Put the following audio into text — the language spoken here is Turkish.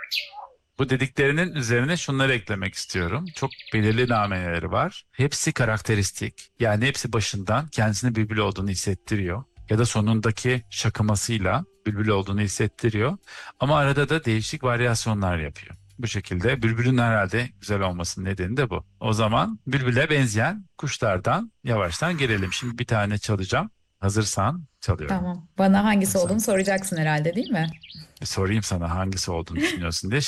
Bu dediklerinin üzerine şunları eklemek istiyorum. Çok belirli nameleri var. Hepsi karakteristik. Yani hepsi başından kendisini bülbül olduğunu hissettiriyor. Ya da sonundaki şakımasıyla bülbül olduğunu hissettiriyor. Ama arada da değişik varyasyonlar yapıyor. Bu şekilde bülbülün herhalde güzel olmasının nedeni de bu. O zaman bülbüle benzeyen kuşlardan yavaştan gelelim. Şimdi bir tane çalacağım. Hazırsan çalıyorum. Tamam. Bana hangisi olduğunu Hazırsan. soracaksın herhalde, değil mi? Sorayım sana hangisi olduğunu düşünüyorsun diye.